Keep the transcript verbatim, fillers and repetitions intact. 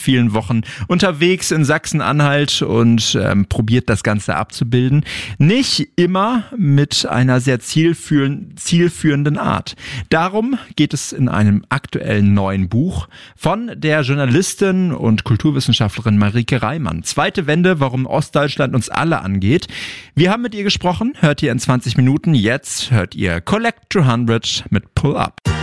vielen Wochen unterwegs in Sachsen-Anhalt und ähm, probiert das Ganze abzubilden. Nicht immer mit einer sehr zielführen, zielführenden Art. Darum geht es in einem aktuellen neuen Buch von der Journalistin und Kulturwissenschaftlerin Marike Reimann. Zweite Wende, warum Ostdeutschland uns alle angeht. Wir haben mit ihr gesprochen, hört ihr in zwanzig Minuten. Jetzt hört ihr Collect two hundred mit Pull Up.